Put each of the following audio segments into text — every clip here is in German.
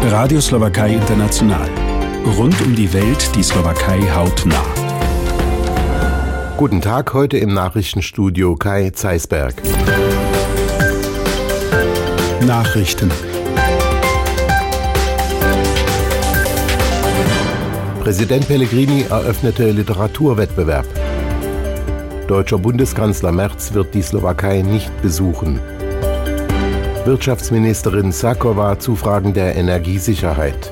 Radio Slowakei International. Rund um die Welt die Slowakei hautnah. Guten Tag, heute im Nachrichtenstudio Kai Zeisberg. Nachrichten. Präsident Pellegrini eröffnete Literaturwettbewerb. Deutscher Bundeskanzler Merz wird die Slowakei nicht besuchen. Wirtschaftsministerin Sakowa zu Fragen der Energiesicherheit.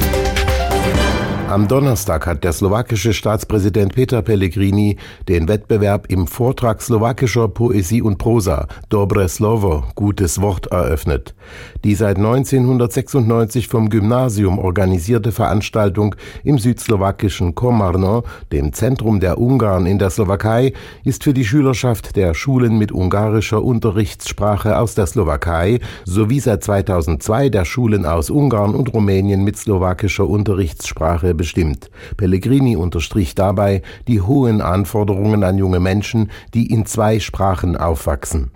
Am Donnerstag hat der slowakische Staatspräsident Peter Pellegrini den Wettbewerb im Vortrag slowakischer Poesie und Prosa, Dobre Slovo, gutes Wort, eröffnet. Die seit 1996 vom Gymnasium organisierte Veranstaltung im südslowakischen Komárno, dem Zentrum der Ungarn in der Slowakei, ist für die Schülerschaft der Schulen mit ungarischer Unterrichtssprache aus der Slowakei sowie seit 2002 der Schulen aus Ungarn und Rumänien mit slowakischer Unterrichtssprache bestimmt. Pellegrini unterstrich dabei die hohen Anforderungen an junge Menschen, die in zwei Sprachen aufwachsen.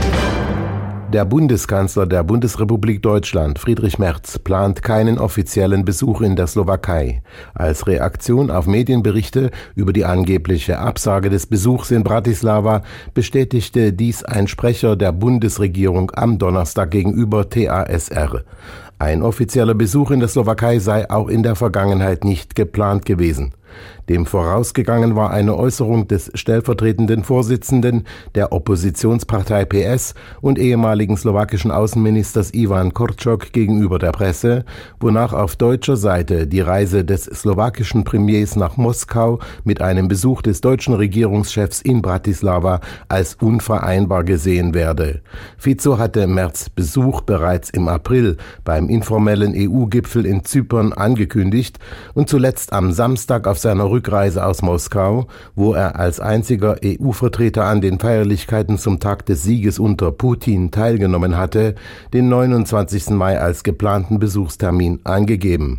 Der Bundeskanzler der Bundesrepublik Deutschland, Friedrich Merz, plant keinen offiziellen Besuch in der Slowakei. Als Reaktion auf Medienberichte über die angebliche Absage des Besuchs in Bratislava bestätigte dies ein Sprecher der Bundesregierung am Donnerstag gegenüber TASR. Ein offizieller Besuch in der Slowakei sei auch in der Vergangenheit nicht geplant gewesen. Dem vorausgegangen war eine Äußerung des stellvertretenden Vorsitzenden der Oppositionspartei PS und ehemaligen slowakischen Außenministers Ivan Korčok gegenüber der Presse, wonach auf deutscher Seite die Reise des slowakischen Premiers nach Moskau mit einem Besuch des deutschen Regierungschefs in Bratislava als unvereinbar gesehen werde. Fico hatte Merz' Besuch bereits im April beim informellen EU-Gipfel in Zypern angekündigt und zuletzt am Samstag auf seiner Rückreise aus Moskau, wo er als einziger EU-Vertreter an den Feierlichkeiten zum Tag des Sieges unter Putin teilgenommen hatte, den 29. Mai als geplanten Besuchstermin angegeben.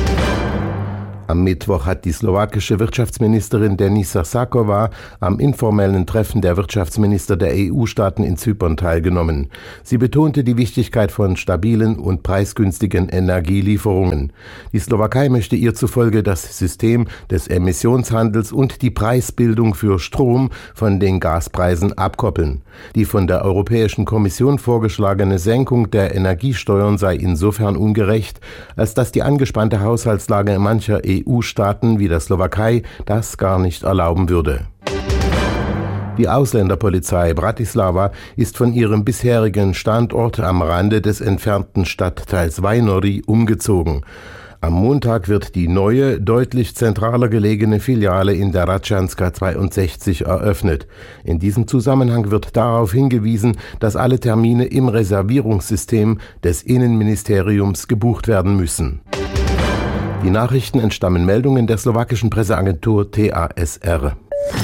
Am Mittwoch hat die slowakische Wirtschaftsministerin Denisa Sakowa am informellen Treffen der Wirtschaftsminister der EU-Staaten in Zypern teilgenommen. Sie betonte die Wichtigkeit von stabilen und preisgünstigen Energielieferungen. Die Slowakei möchte ihr zufolge das System des Emissionshandels und die Preisbildung für Strom von den Gaspreisen abkoppeln. Die von der Europäischen Kommission vorgeschlagene Senkung der Energiesteuern sei insofern ungerecht, als dass die angespannte Haushaltslage mancher EU-Staaten wie der Slowakei das gar nicht erlauben würde. Die Ausländerpolizei Bratislava ist von ihrem bisherigen Standort am Rande des entfernten Stadtteils Vajnory umgezogen. Am Montag wird die neue, deutlich zentraler gelegene Filiale in der Račanska 62 eröffnet. In diesem Zusammenhang wird darauf hingewiesen, dass alle Termine im Reservierungssystem des Innenministeriums gebucht werden müssen. Die Nachrichten entstammen Meldungen der slowakischen Presseagentur TASR.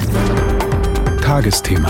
Tagesthema.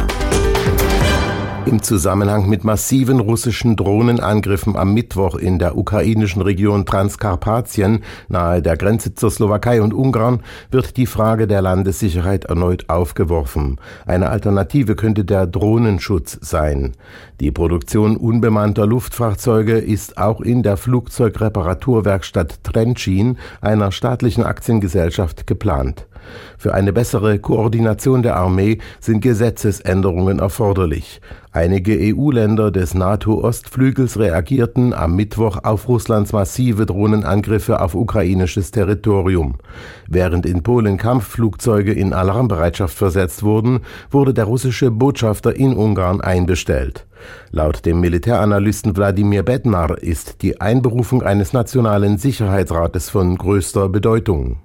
Im Zusammenhang mit massiven russischen Drohnenangriffen am Mittwoch in der ukrainischen Region Transkarpatien nahe der Grenze zur Slowakei und Ungarn wird die Frage der Landessicherheit erneut aufgeworfen. Eine Alternative könnte der Drohnenschutz sein. Die Produktion unbemannter Luftfahrzeuge ist auch in der Flugzeugreparaturwerkstatt Trenčín, einer staatlichen Aktiengesellschaft, geplant. Für eine bessere Koordination der Armee sind Gesetzesänderungen erforderlich. Einige EU-Länder des NATO-Ostflügels reagierten am Mittwoch auf Russlands massive Drohnenangriffe auf ukrainisches Territorium. Während in Polen Kampfflugzeuge in Alarmbereitschaft versetzt wurden, wurde der russische Botschafter in Ungarn einbestellt. Laut dem Militäranalysten Wladimir Bednar ist die Einberufung eines nationalen Sicherheitsrates von größter Bedeutung.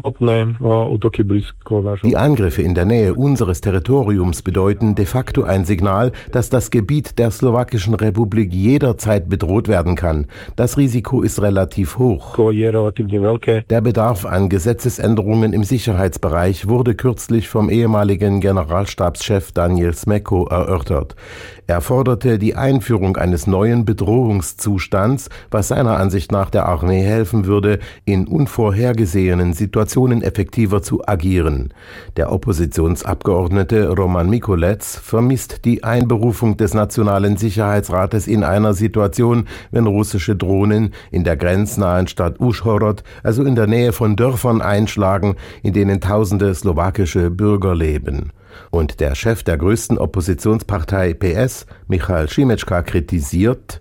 Die Angriffe in der Nähe unseres Territoriums bedeuten de facto ein Signal, dass das Gebiet der Slowakischen Republik jederzeit bedroht werden kann. Das Risiko ist relativ hoch. Der Bedarf an Gesetzesänderungen im Sicherheitsbereich wurde kürzlich vom ehemaligen Generalstabschef Daniel Smeko erörtert. Er forderte die Einführung eines neuen Bedrohungszustands, was seiner Ansicht nach der Armee helfen würde, in unvorhergesehenen Situationen effektiver zu agieren. Der Oppositionsabgeordnete Roman Mikulec vermisst die Einberufung des Nationalen Sicherheitsrates in einer Situation, wenn russische Drohnen in der grenznahen Stadt Uschhorod, also in der Nähe von Dörfern, einschlagen, in denen tausende slowakische Bürger leben. Und der Chef der größten Oppositionspartei PS, Michal Šimečka, kritisiert: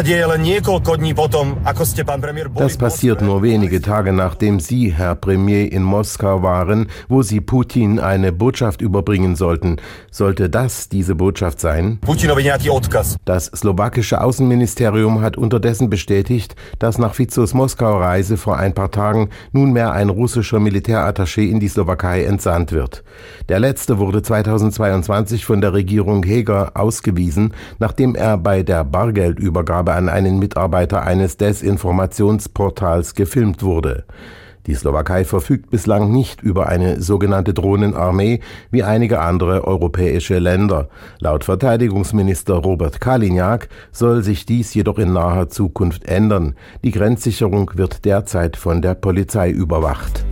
Das passiert nur wenige Tage nachdem Sie, Herr Premier, in Moskau waren, wo Sie Putin eine Botschaft überbringen sollten. Sollte das diese Botschaft sein? Das slowakische Außenministerium hat unterdessen bestätigt, dass nach Ficos Moskau-Reise vor ein paar Tagen nunmehr ein russischer Militärattaché in die Slowakei entsandt wird. Der letzte wurde 2022 von der Regierung Heger ausgewiesen, nachdem er bei der Bargeldübergabe an einen Mitarbeiter eines Desinformationsportals gefilmt wurde. Die Slowakei verfügt bislang nicht über eine sogenannte Drohnenarmee wie einige andere europäische Länder. Laut Verteidigungsminister Robert Kaliňák soll sich dies jedoch in naher Zukunft ändern. Die Grenzsicherung wird derzeit von der Polizei überwacht.